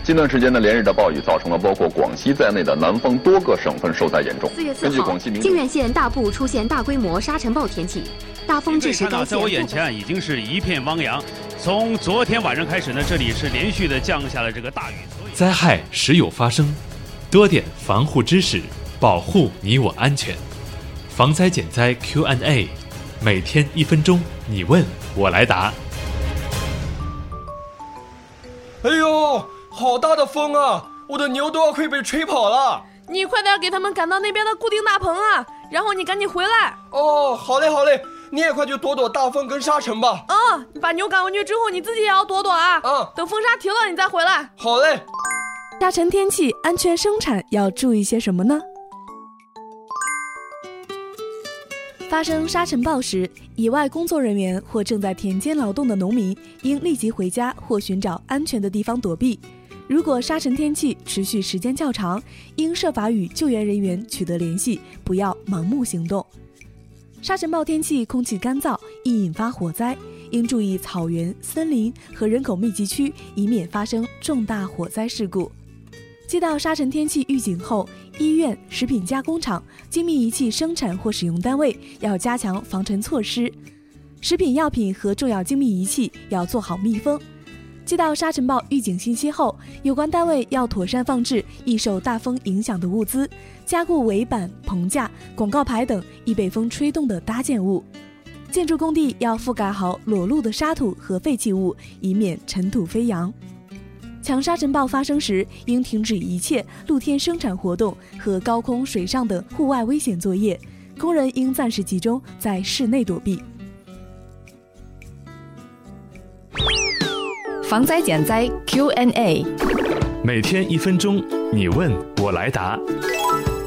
近段时间的连日的暴雨，造成了包括广西在内的南方多个省份受灾严重。 4月4号，靖远县大部出现大规模沙尘暴天气，大风致使该县。 在我眼前已经是一片汪洋。从昨天晚上开始呢，这里是连续的降下了这个大雨。 灾害时有发生，多点防护知识，保护你我安全。防灾减灾 Q&A， 每天1分钟，你问我来答。 哎呦，好大的风啊！我的牛都要快被吹跑了。 你快点给他们赶到那边的固定大棚啊，然后你赶紧回来。 哦，好嘞好嘞，你也快去躲躲大风跟沙尘吧。 你把牛赶回去之后，你自己也要躲躲啊。等风沙停了你再回来。 好嘞。 沙尘天气安全生产要注意些什么呢？发生沙尘暴时，野外工作人员或正在田间劳动的农民应立即回家或寻找安全的地方躲避。如果沙尘天气持续时间较长，应设法与救援人员取得联系，不要盲目行动。沙尘暴天气空气干燥，易引发火灾，应注意草原、森林和人口密集区，以免发生重大火灾事故。接到沙尘天气预警后，医院、食品加工厂、精密仪器生产或使用单位要加强防尘措施，食品药品和重要精密仪器要做好密封。接到沙尘暴预警信息后，有关单位要妥善放置易受大风影响的物资，加固围板、棚架、广告牌等易被风吹动的搭建物。建筑工地要覆盖好裸露的沙土和废弃物，以免尘土飞扬。强沙尘暴发生时，应停止一切露天生产活动和高空、水上等户外危险作业，工人应暂时集中在室内躲避。 防灾减灾 Q&A， 每天1分钟，你问我来答。